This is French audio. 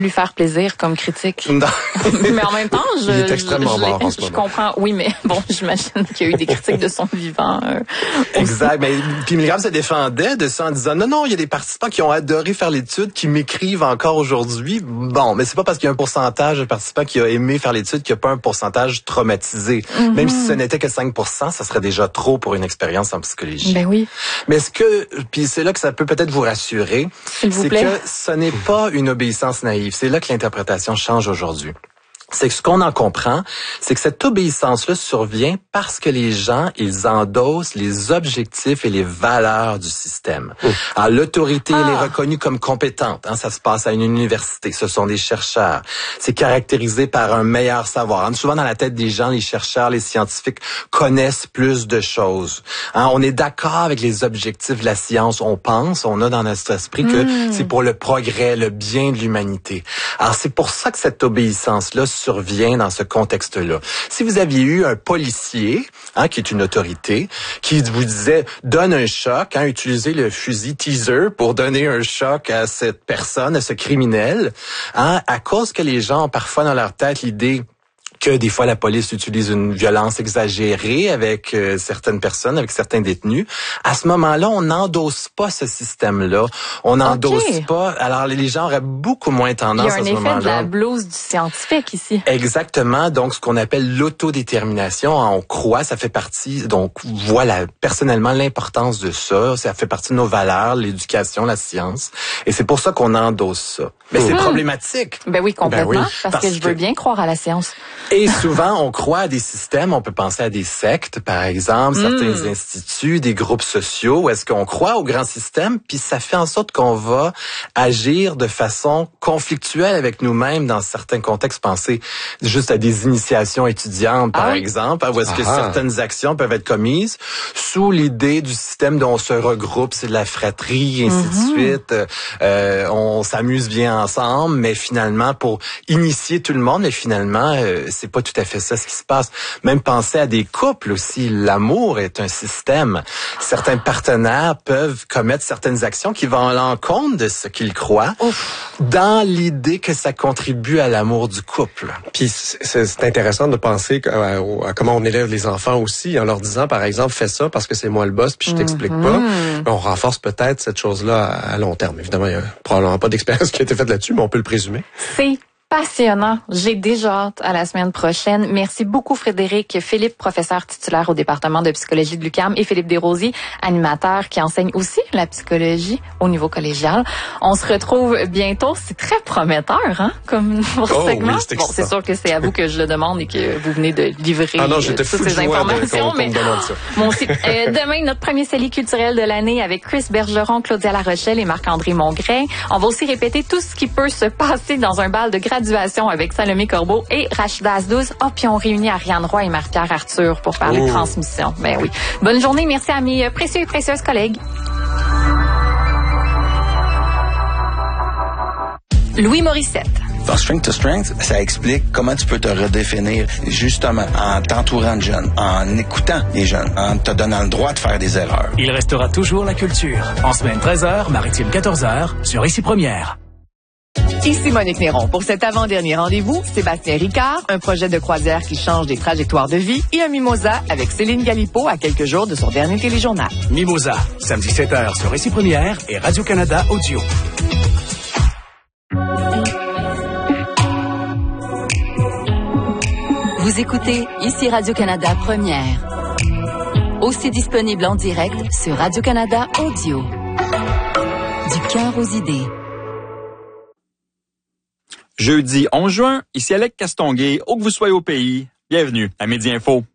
lui faire plaisir comme critique. Non. Mais en même temps, Il est extrêmement mort en ce je moment. comprends. Oui, mais bon, j'imagine qu'il y a eu des critiques de son vivant. Exact. Mais puis Milgram se défendait de ça en disant non, il y a des participants qui ont adoré faire l'étude, qui m'écrivent encore aujourd'hui. Bon, mais c'est pas parce qu'il y a un pourcentage de participants qui a aimé faire l'étude qu'il n'y a pas un pourcentage traumatisé. Mm-hmm. Même si ce n'était que 5%, ça serait déjà trop pour une expérience en psychologie. Ben oui. Mais puis c'est là que ça peut peut-être vous rassurer, c'est que ce n'est pas une obéissance naïve. C'est là que l'interprétation change aujourd'hui. C'est que ce qu'on en comprend, c'est que cette obéissance-là survient parce que les gens, ils endossent les objectifs et les valeurs du système. Alors, l'autorité, elle est reconnue comme compétente. Ça se passe à une université. Ce sont des chercheurs. C'est caractérisé par un meilleur savoir. Souvent, dans la tête des gens, les chercheurs, les scientifiques connaissent plus de choses. On est d'accord avec les objectifs de la science. On a dans notre esprit que c'est pour le progrès, le bien de l'humanité. Alors, c'est pour ça que cette obéissance-là survient dans ce contexte-là. Si vous aviez eu un policier, qui est une autorité, qui vous disait donne un choc, utilisez le fusil teaser pour donner un choc à cette personne, à ce criminel, à cause que les gens ont parfois dans leur tête l'idée que des fois la police utilise une violence exagérée avec certaines personnes, avec certains détenus. À ce moment-là, on n'endosse pas ce système-là. On n'endosse pas. Alors, les gens auraient beaucoup moins tendance à ce moment-là. Il y a un effet de la blouse du scientifique ici. Exactement. Donc, ce qu'on appelle l'autodétermination, on croit, ça fait partie. Donc, voilà, personnellement, l'importance de ça. Ça fait partie de nos valeurs, l'éducation, la science. Et c'est pour ça qu'on endosse ça. Mais c'est problématique. Ben oui, complètement. Parce que je veux bien croire à la science. Et souvent, on croit à des systèmes, on peut penser à des sectes, par exemple, certains instituts, des groupes sociaux, où est-ce qu'on croit au grand système, puis ça fait en sorte qu'on va agir de façon conflictuelle avec nous-mêmes dans certains contextes. Pensez juste à des initiations étudiantes, par exemple, où est-ce que certaines actions peuvent être commises sous l'idée du système dont on se regroupe, c'est de la fratrie, et ainsi de suite. On s'amuse bien ensemble, mais finalement, pour initier tout le monde, mais finalement, c'est pas tout à fait ça ce qui se passe. Même penser à des couples aussi. L'amour est un système. Certains partenaires peuvent commettre certaines actions qui vont à l'encontre de ce qu'ils croient, dans l'idée que ça contribue à l'amour du couple. Puis c'est intéressant de penser à comment on élève les enfants aussi, en leur disant, par exemple, fais ça parce que c'est moi le boss, puis je t'explique pas. On renforce peut-être cette chose-là à long terme. Évidemment, il y a probablement pas d'expérience qui a été faite là-dessus, mais on peut le présumer. C'est passionnant. J'ai déjà hâte à la semaine prochaine. Merci beaucoup, Frédéric Philippe, professeur titulaire au département de psychologie de l'UQAM, et Philippe Desrosiers, animateur qui enseigne aussi la psychologie au niveau collégial. On se retrouve bientôt. C'est très prometteur, comme segment. Oui, bon, c'est sûr que c'est à vous que je le demande et que vous venez de livrer toutes ces informations. Mais bon, aussi, demain, notre premier CELI culturel de l'année avec Chris Bergeron, Claudia Larochelle et Marc-André Mongrain. On va aussi répéter tout ce qui peut se passer dans un bal de graduation avec Salomé Corbeau et Rachida Azdouz. Puis on réunit Ariane Roy et Marie-Pierre Arthur pour parler de transmission. Ben oui. Bonne journée. Merci à mes précieux et précieuses collègues. Louis Morissette. Dans Strength to Strength, ça explique comment tu peux te redéfinir justement en t'entourant de jeunes, en écoutant les jeunes, en te donnant le droit de faire des erreurs. Il restera toujours la culture. En semaine 13h, maritime 14h, sur Ici Première. Ici Monique Néron. Pour cet avant-dernier rendez-vous, Sébastien Ricard, un projet de croisière qui change des trajectoires de vie, et un mimosa avec Céline Galipo à quelques jours de son dernier téléjournal. Mimosa, samedi 7h sur Ici Première et Radio-Canada Audio. Vous écoutez Ici Radio-Canada Première. Aussi disponible en direct sur Radio-Canada Audio. Du cœur aux idées. Jeudi 11 juin, ici Alec Castonguay, où que vous soyez au pays, bienvenue à Midi Info.